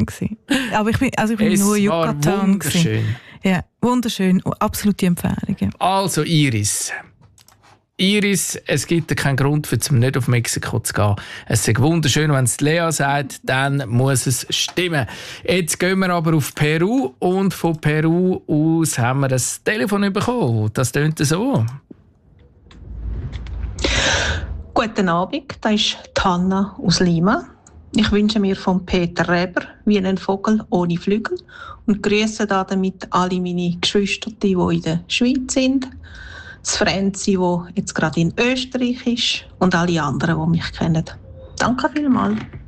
gewesen. Aber ich bin nur Yucatan. Wunderschön. Ja, wunderschön. Absolute Empfehlung. Ja. Also Iris, es gibt keinen Grund, um nicht auf Mexiko zu gehen. Es ist wunderschön, wenn es Lea sagt, dann muss es stimmen. Jetzt gehen wir aber auf Peru und von Peru aus haben wir das Telefon bekommen. Das tönt so. Guten Abend, das ist Hanna aus Lima. Ich wünsche mir von Peter Reber wie ein Vogel ohne Flügel und grüße damit alle meine Geschwister, die in der Schweiz sind, das Franzi, das jetzt gerade in Österreich ist und alle anderen, die mich kennen. Danke vielmals.